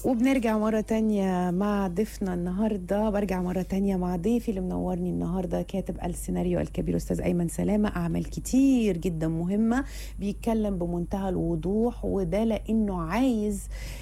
وبنرجع مرة تانية مع ضيفنا النهاردة. برجع مرة تانية مع ضيفي اللي منورني النهاردة، كاتب السيناريو الكبير أستاذ أيمن سلامة. أعمال كتير جدا مهمة، بيتكلم بمنتهى الوضوح، وده لأنه عايز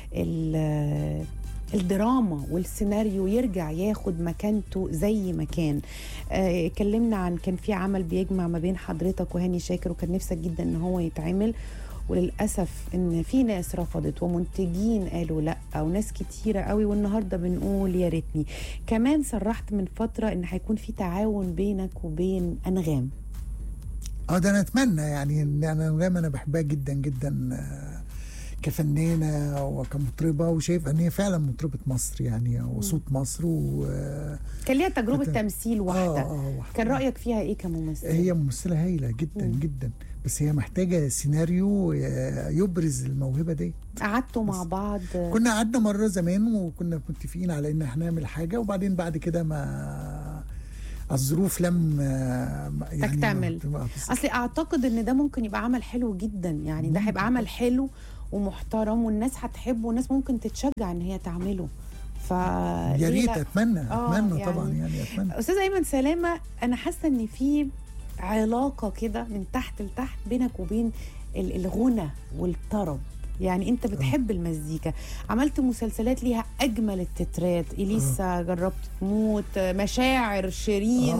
الدراما والسيناريو يرجع ياخد مكانته زي ما كان. اتكلمنا عن كان في عمل بيجمع ما بين حضرتك وهاني شاكر، وكان نفسك جدا ان هو يتعمل، وللأسف ان في ناس رفضت ومنتجين قالوا لا، وناس كتيرة قوي، والنهاردة بنقول يا ريتني. كمان صرحت من فترة ان هيكون في تعاون بينك وبين أنغام. ده انا اتمنى، يعني ان انغام انا بحبها جدا جدا كفنانه وكمطربه، وشايف ان هي فعلا مطربه مصر يعني، وصوت مصر. كان ليها تجربه تمثيل واحده. واحدة. كان رايك فيها ايه كممثله؟ هي ممثله هايله جدا جدا، بس هي محتاجه سيناريو يبرز الموهبه دي. قعدتوا مع بعض؟ كنا قعدنا مره زمان، وكنا متفقين على ان احنا نعمل حاجه، وبعدين بعد كده ما الظروف لم يعني تكتمل. اصلي اعتقد ان ده ممكن يبقى عمل حلو جدا، يعني ده هيبقى عمل حلو ومحترم، والناس هتحبه، والناس ممكن تتشجع ان هي تعمله. يا ريت. اتمنى يعني طبعا، يعني اتمنى. استاذ ايمن سلامه، انا حاسه ان في علاقه كده من تحت لتحت بينك وبين الغنى والطرب، يعني انت بتحب المزيكا. عملت مسلسلات ليها اجمل التترات، اليسا، جربت تموت، مشاعر، شيرين،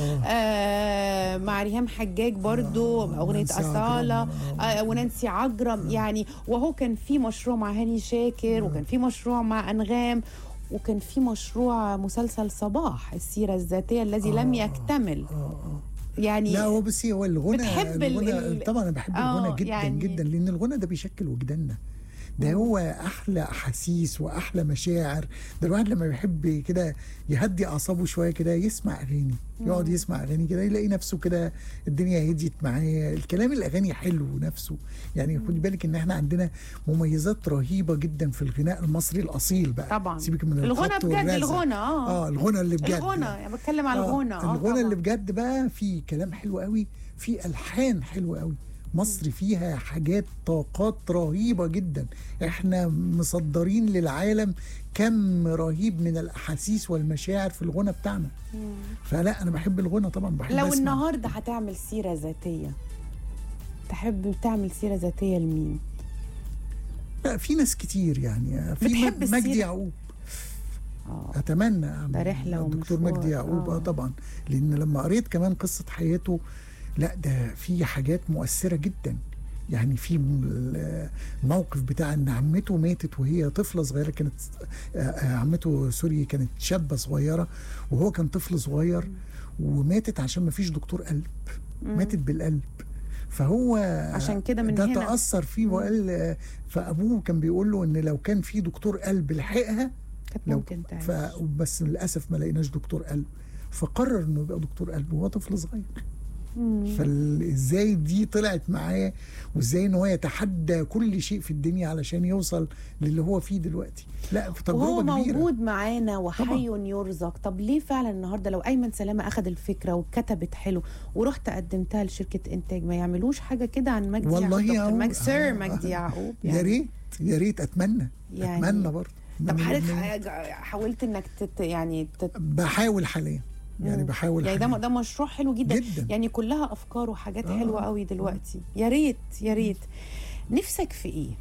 مع ريهام حجاج برضو، اغنيه اصاله، ونانسي عجرم، يعني. وهو كان في مشروع مع هاني شاكر، وكان في مشروع مع انغام، وكان في مشروع مسلسل صباح السيره الذاتيه الذي لم يكتمل. يعني لا، هو بس هو الغنى، بتحب طبعا انا بحب الغنى جدا يعني جدا، لان الغنى ده بيشكل وجداننا. ده هو احلى احاسيس واحلى مشاعر. ده الواحد لما بيحب كده يهدي اعصابه شويه كده، يسمع اغاني، يقعد يسمع اغاني كده، يلاقي نفسه كده الدنيا هديت معاه. الكلام الاغاني حلو نفسه يعني. خدي بالك ان احنا عندنا مميزات رهيبه جدا في الغناء المصري الاصيل بقى. طبعا سيبك من الغنى بجد، الغنى الغنى اللي بجد، الغنى يعني بتكلم على الغنى. الغنى اللي بجد بقى في كلام حلو قوي، في الحان حلوه قوي. مصر فيها حاجات، طاقات رهيبة جدا. احنا مصدرين للعالم كم رهيب من الأحاسيس والمشاعر في الغنى بتاعنا. فلا، أنا بحب الغنى طبعا، بحب لو أسمع. النهاردة هتعمل سيرة ذاتية، تحب تعمل سيرة ذاتية لمين؟ لا، في ناس كتير يعني. في مجدي يعقوب. أتمنى ده رحلة الدكتور مجدي يعقوب. طبعا، لأن لما قريت كمان قصة حياته، لا ده في حاجات مؤثرة جدا. يعني في الموقف بتاع ان عمته ماتت وهي طفلة صغيرة، كانت عمته كانت شابة صغيرة وهو كان طفل صغير، وماتت عشان ما فيش دكتور قلب. ماتت بالقلب. فهو عشان كده من ده هنا تأثر فيه، وقال فأبوه كان بيقول له ان لو كان في دكتور قلب لحقها كانت ممكن تعيش. بس للأسف ما لقيناش دكتور قلب، فقرر انه يبقى دكتور قلب وهو طفل صغير. فازاي دي طلعت معاه، وازاي ان هو يتحدى كل شيء في الدنيا علشان يوصل للي هو فيه دلوقتي. لا، في تجربه وهو كبيره، موجود معانا وحي يرزق. طب ليه فعلا النهارده لو ايمن سلامه اخذ الفكره وكتبت حلو ورحت قدمتها لشركه انتاج، ما يعملوش حاجه كده عن مجدي والله يعقوب؟ سير مجدي يعقوب يعني. يا ريت اتمنى يعني. اتمنى برضه. طب حاولت انك بحاول حاليا يعني، بحاول يعني حاليا. ده مشروع حلو جدا. يعني كلها افكار وحاجات حلوه قوي دلوقتي. يا ريت يا ريت. نفسك في ايه؟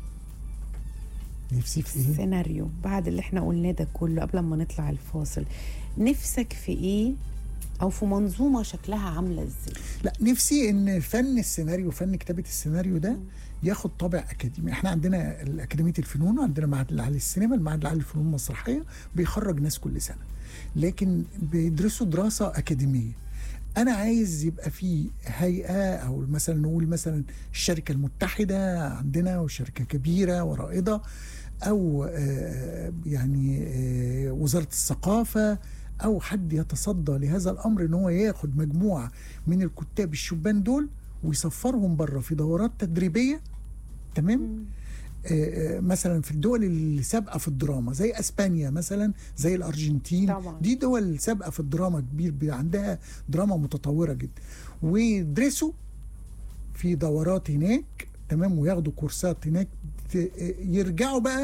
نفسي في ايه؟ سيناريو بعد اللي احنا قلناه ده كله قبل ما نطلع الفاصل. نفسك في ايه، او في منظومه شكلها عامله ازاي؟ لا، نفسي ان فن السيناريو، فن كتابه السيناريو ده ياخد طابع اكاديمي. احنا عندنا اكاديميه الفنون، وعندنا معهد العالي للسينما، المعهد العالي للفنون المسرحيه، بيخرج ناس كل سنه، لكن بيدرسوا دراسه اكاديميه. انا عايز يبقى في هيئه، او مثلا نقول مثلا الشركه المتحده عندنا، وشركه كبيره ورائده، او يعني وزاره الثقافه، او حد يتصدى لهذا الامر، ان هو ياخد مجموعه من الكتاب الشبان دول ويسفرهم بره في دورات تدريبيه. تمام. مثلا في الدول اللي سابقه في الدراما زي اسبانيا مثلا، زي الارجنتين طبعا. دي دول سابقه في الدراما كبير، عندها دراما متطوره جدا، ويدرسوا في دورات هناك. تمام. وياخدوا كورسات هناك، يرجعوا بقى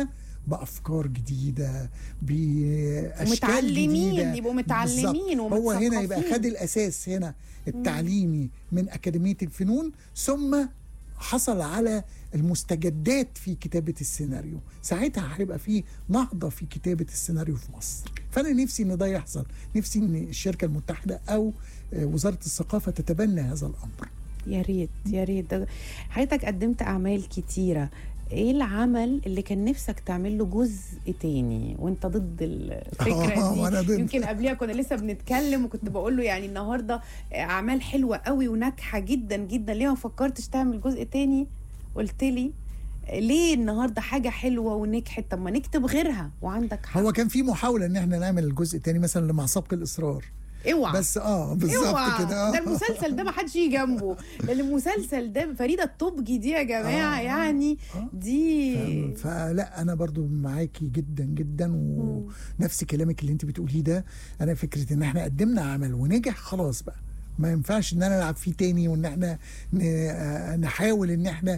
بافكار جديده، باشكال ومتعلمين، جديده. يبقوا متعلمين بالظبط. هو هنا يبقى ومتثقفين. خد الاساس هنا التعليمي من اكاديميه الفنون، ثم حصل على المستجدات في كتابة السيناريو. ساعتها هيبقى في نهضة في كتابة السيناريو في مصر. فأنا نفسي إن ده يحصل، نفسي إن الشركة المتحدة أو وزارة الثقافة تتبنى هذا الأمر. يا ريت يا ريت. حضرتك قدمت أعمال كتيرة، ايه العمل اللي كان نفسك تعمل له جزء تاني وانت ضد الفكره دي؟ وأنا ضد. يمكن قبلها كنا لسه بنتكلم وكنت بقول له يعني النهارده اعمال حلوه قوي وناجحه جدا جدا، ليه ما فكرتش تعمل جزء تاني؟ قلت لي ليه النهارده حاجه حلوه ونجحت، طب ما نكتب غيرها. وعندك حق. هو كان في محاولة إن احنا نعمل الجزء الثاني مثلا لمع سبق الإصرار، اوعى بس بالظبط كده. ده المسلسل ده ما حدش يجي جنبه، لان المسلسل ده فريده الطبجي دي يا جماعه يعني دي. فلا انا برضو معاكي جدا جدا، ونفس كلامك اللي انت بتقوليه ده. انا فكره ان احنا قدمنا عمل ونجح خلاص بقى، ما ينفعش ان انا العب فيه تاني، وان احنا نحاول ان احنا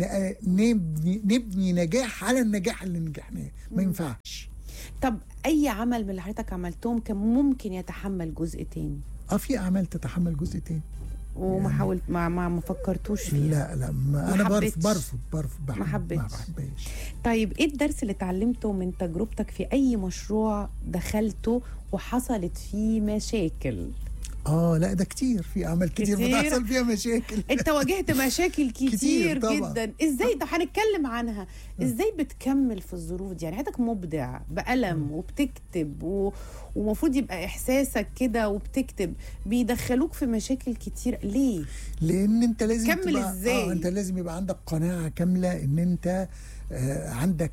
نبني نجاح على النجاح اللي نجحناه، ما ينفعش. طب اي عمل من اللي حضرتك عملتهم كان ممكن يتحمل جزء تاني؟ في اعمال تتحمل جزء تاني وما يعني حاولت ما فكرتوش فيها؟ لا انا برفض ما حبيتش. ما بحبهاش. طيب ايه الدرس اللي اتعلمته من تجربتك في اي مشروع دخلته وحصلت فيه مشاكل؟ لا ده كتير، في اعمال كتير بتحصل فيها مشاكل. انت واجهت مشاكل كتير طبعا. جدا. ازاي؟ طب هنتكلم عنها. ازاي بتكمل في الظروف دي؟ يعني حضرتك مبدع بقلم وبتكتب ومفروض يبقى احساسك كده وبتكتب، بيدخلوك في مشاكل كتير ليه؟ لان انت لازم كمل ازاي؟ انت لازم يبقى عندك قناعة كاملة ان انت عندك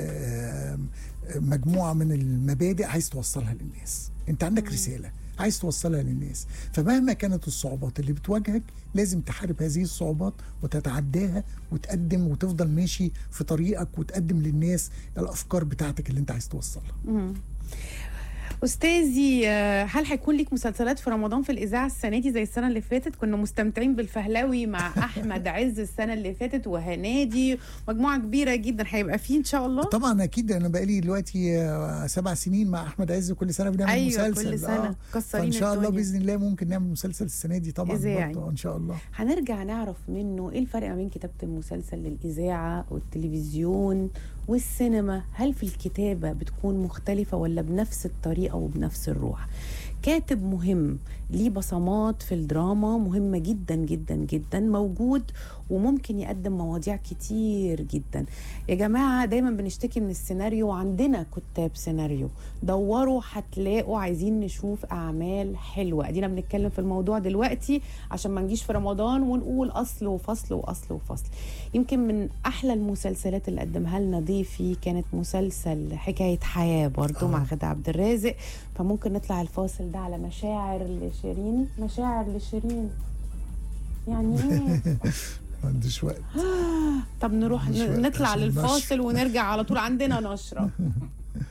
مجموعة من المبادئ عايز توصلها للناس. انت عندك رسالة عايز توصلها للناس، فمهما كانت الصعوبات اللي بتواجهك لازم تحارب هذه الصعوبات وتتعداها وتقدم وتفضل ماشي في طريقك وتقدم للناس الأفكار بتاعتك اللي انت عايز توصلها. أستاذي، هل هيكون ليك مسلسلات في رمضان في الإذاعة السنة دي زي السنة اللي فاتت؟ كنا مستمتعين بالفهلاوي مع أحمد عز السنة اللي فاتت وهنادي، مجموعة كبيرة جدا. هيبقى فيه إن شاء الله؟ طبعا أكيد. أنا بقالي دلوقتي 7 سنين مع أحمد عز، كل سنة بنعمل مسلسل. كل سنة فإن شاء الله بإذن الله ممكن نعمل مسلسل السنة دي طبعا برضه إن شاء الله. هنرجع نعرف منه إيه الفرق ما بين كتابة المسلسل للإذاعة والتلفزيون والسينما. هل في الكتابة بتكون مختلفة ولا بنفس الطريقة وبنفس الروح؟ كاتب مهم ليه بصمات في الدراما مهمة جدا جدا جدا، موجود وممكن يقدم مواضيع كتير جدا. يا جماعة دايما بنشتكي من السيناريو، وعندنا كتاب سيناريو، دوروا هتلاقوا. عايزين نشوف أعمال حلوة، ادينا بنتكلم في الموضوع دلوقتي عشان ما نجيش في رمضان ونقول أصل وفصل وأصل وفصل. يمكن من أحلى المسلسلات اللي قدمها لنا ضيفي كانت مسلسل حكاية حياة برضو مع غادة عبد الرازق. فممكن نطلع الفاصل ده على مشاعر لشيرين. مشاعر لشيرين يعني ايه؟ ما عنديش وقت. طب نروح نطلع للفاصل ونرجع على طول، عندنا نشرة.